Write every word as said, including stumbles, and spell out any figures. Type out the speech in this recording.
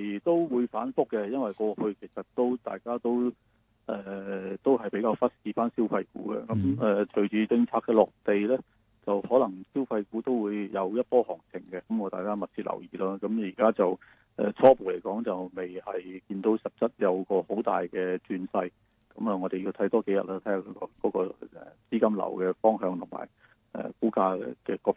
期都會反覆嘅，因為過去其實都大家都誒、呃、都係比較忽視翻消費股嘅。咁誒、呃、隨住政策嘅落地咧，就可能消費股都會有一波行情嘅。咁我大家密切留意咯。咁而家就誒、呃、初步嚟講就未係見到實質有個好大嘅轉勢。咁啊，我哋要睇多幾日啦，睇下嗰個嗰個誒資金流嘅方向同埋誒股價嘅嘅個